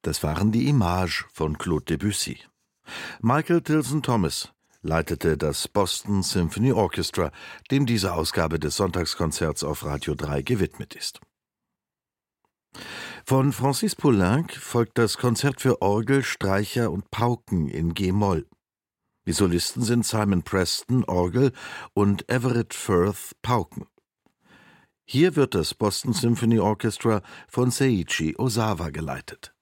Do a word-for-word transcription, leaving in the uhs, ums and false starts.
Das waren die Images von Claude Debussy. Michael Tilson Thomas leitete das Boston Symphony Orchestra, dem diese Ausgabe des Sonntagskonzerts auf Radio drei gewidmet ist. Von Francis Poulenc folgt das Konzert für Orgel, Streicher und Pauken in G-Moll. Die Solisten sind Simon Preston, Orgel, und Everett Firth, Pauken. Hier wird das Boston Symphony Orchestra von Seiichi Osawa geleitet.